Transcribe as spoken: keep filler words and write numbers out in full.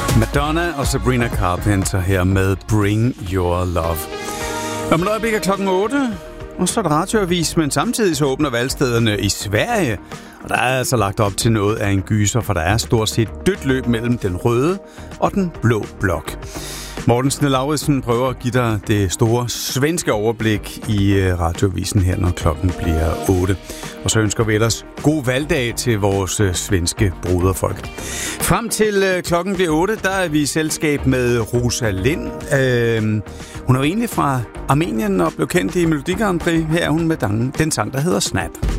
Madonna og Sabrina Carpenter her med Bring Your Love. Om et øjeblik er klokken otte, og så er der radioavis, men samtidig så åbner valgstederne i Sverige. Og der er altså lagt op til noget af en gyser, for der er stort set dødt løb mellem den røde og den blå blok. Morten Lauridsen prøver at give dig det store svenske overblik i radioavisen her, når klokken bliver otte. Og så ønsker vi ellers god valgdag til vores svenske broderfolk. Frem til klokken bliver otte, der er vi i selskab med Rosa Lind. Øh, hun er jo egentlig fra Armenien og blev kendt i Melodi Grand Prix. Her er hun med den sang, der hedder Snap.